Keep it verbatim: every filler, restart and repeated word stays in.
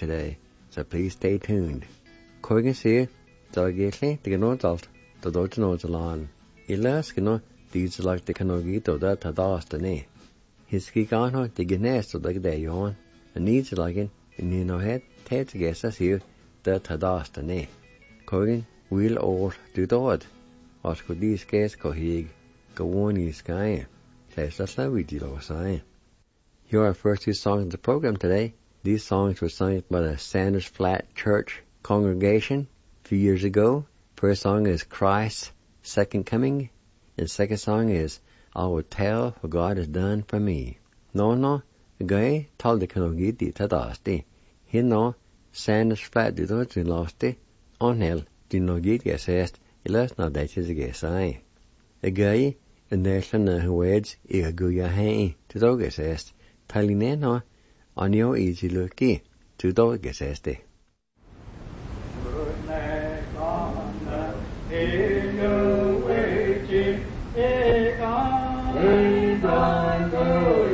today, so please stay tuned. Corgan see, Delegately, the Ganodalt, the Dojanodalon. Ilas Gano, these like the Canogito that Tadastane. His Gigano, the Ganesto like they on, and needs like in, and you know head, Ted to guess us here, that Tadastane. Corgan, will all do dod. Or could these guess cohig, go on his sky. Let's just let we do sign. Here are our first two songs of the program today. These songs were sung by the Sanders Flat Church congregation a few years ago. First song is Christ's Second Coming, and the second song is I Will Tell What God Has Done For Me. No, no, the guy told the Canogiti Tadasti. He no, Sanders Flat did not do lost it. On hell, do no get assessed, it less not that is a guess I. The guy, and there's an words, I go your hand to dog assessed. Telling no, on your easy looky to dog assessed. In your waiting,